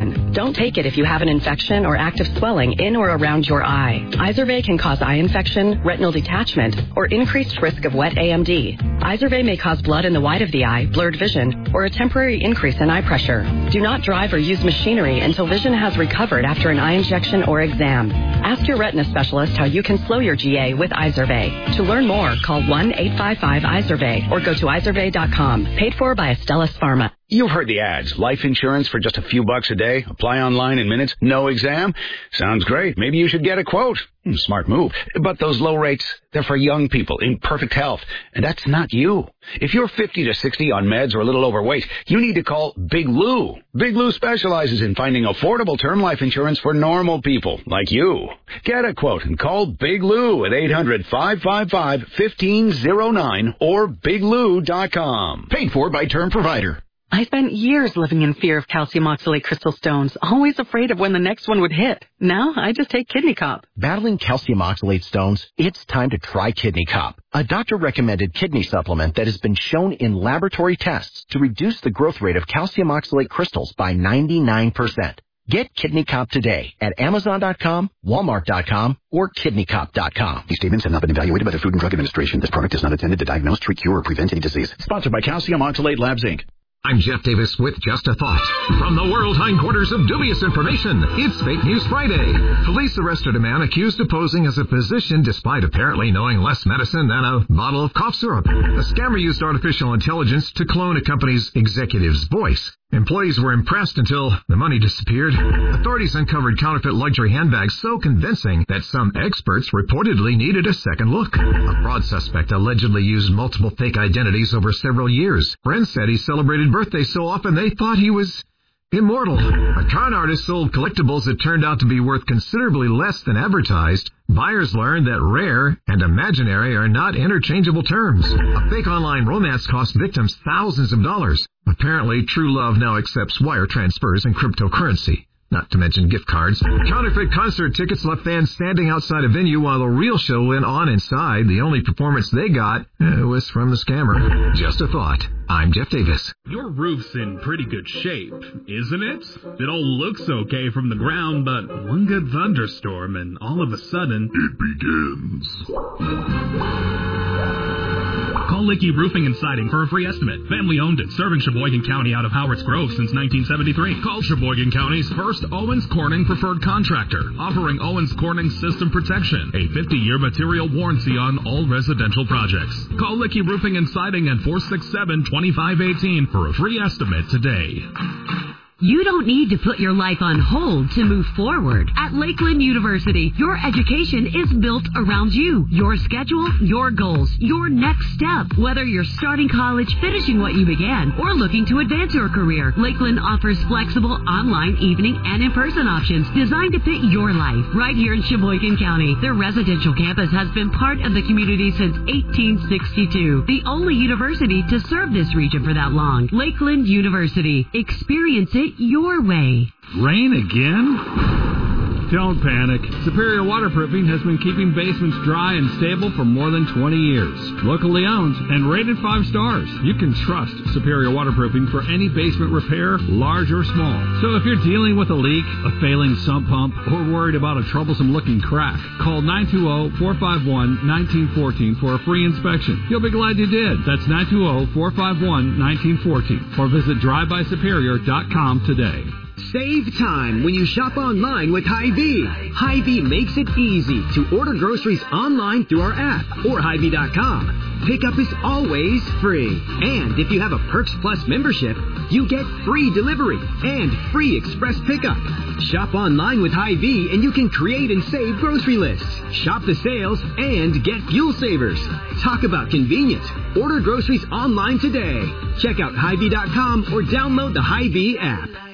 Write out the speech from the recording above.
vision. Don't take it if you have an infection or active swelling in or around your eye. Izervay can cause eye infection, retinal detachment, or increased risk of wet AMD. Izervay may cause blood in the white of the eye, blurred vision, or a temporary increase in eye pressure. Do not drive or use machinery until vision has recovered after an eye injection or exam. Ask your retina specialist how you can slow your GA with Izervay. To learn more, call 1-855-IZERVAY or go to izervay.com. Paid for by Astellas Pharma. You've heard the ads. Life insurance for just a few bucks a day. Apply online in minutes. No exam. Sounds great. Maybe you should get a quote. Smart move. But those low rates, they're for young people in perfect health. And that's not you. If you're 50 to 60 on meds or a little overweight, you need to call Big Lou. Big Lou specializes in finding affordable term life insurance for normal people like you. Get a quote and call Big Lou at 800-555-1509 or biglou.com. Paid for by Term Provider. I spent years living in fear of calcium oxalate crystal stones, always afraid of when the next one would hit. Now, I just take Kidney Cop. Battling calcium oxalate stones? It's time to try Kidney Cop, a doctor-recommended kidney supplement that has been shown in laboratory tests to reduce the growth rate of calcium oxalate crystals by 99%. Get Kidney Cop today at Amazon.com, Walmart.com, or KidneyCop.com. These statements have not been evaluated by the Food and Drug Administration. This product is not intended to diagnose, treat, cure, or prevent any disease. Sponsored by Calcium Oxalate Labs, Inc. I'm Jeff Davis with Just a Thought. From the world hindquarters of dubious information, it's Fake News Friday. Police arrested a man accused of posing as a physician despite apparently knowing less medicine than a bottle of cough syrup. The scammer used artificial intelligence to clone a company's executive's voice. Employees were impressed until the money disappeared. Authorities uncovered counterfeit luxury handbags so convincing that some experts reportedly needed a second look. A fraud suspect allegedly used multiple fake identities over several years. Friends said he celebrated birthdays so often they thought he was immortal. A con artist sold collectibles that turned out to be worth considerably less than advertised. Buyers learned that rare and imaginary are not interchangeable terms. A fake online romance cost victims thousands of dollars. Apparently, True Love now accepts wire transfers and cryptocurrency, not to mention gift cards. Counterfeit concert tickets left fans standing outside a venue while the real show went on inside. The only performance they got was from the scammer. Just a thought. I'm Jeff Davis. Your roof's in pretty good shape, isn't it? It all looks okay from the ground, but one good thunderstorm and all of a sudden, it begins. Call Licky Roofing and Siding for a free estimate. Family owned and serving Sheboygan County out of Howard's Grove since 1973. Call Sheboygan County's first Owens Corning preferred contractor, offering Owens Corning system protection, a 50-year material warranty on all residential projects. Call Licky Roofing and Siding at 467-2518 for a free estimate today. You don't need to put your life on hold to move forward. At Lakeland University, your education is built around you, your schedule, your goals, your next step. Whether you're starting college, finishing what you began, or looking to advance your career, Lakeland offers flexible online, evening, and in-person options designed to fit your life. Right here in Sheboygan County, their residential campus has been part of the community since 1862. The only university to serve this region for that long. Lakeland University. Experience it your way. Rain again? Don't panic. Superior Waterproofing has been keeping basements dry and stable for more than 20 years. Locally owned and rated 5 stars. You can trust Superior Waterproofing for any basement repair, large or small. So if you're dealing with a leak, a failing sump pump, or worried about a troublesome looking crack, call 920-451-1914 for a free inspection. You'll be glad you did. That's 920-451-1914. Or visit drivebysuperior.com today. Save time when you shop online with Hy-Vee. Hy-Vee makes it easy to order groceries online through our app or Hy-Vee.com. Pickup is always free. And if you have a Perks Plus membership, you get free delivery and free express pickup. Shop online with Hy-Vee and you can create and save grocery lists. Shop the sales and get fuel savers. Talk about convenience. Order groceries online today. Check out Hy-Vee.com or download the Hy-Vee app.